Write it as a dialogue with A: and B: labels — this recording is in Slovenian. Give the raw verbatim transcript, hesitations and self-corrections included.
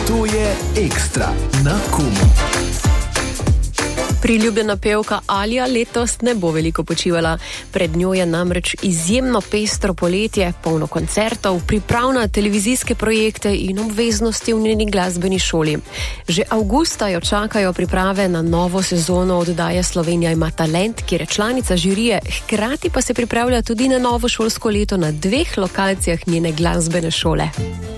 A: To je Ekstra na Kumu.
B: Priljubljena pevka Alja letos ne bo veliko počivala. Pred njo je namreč izjemno pestro poletje, polno koncertov, priprav na televizijske projekte in obveznosti v njeni glasbeni šoli. Že avgusta jo čakajo priprave na novo sezono oddaje Slovenija ima talent, kjer je članica žirije, hkrati pa se pripravlja tudi na novo šolsko leto na dveh lokacijah njene glasbene šole.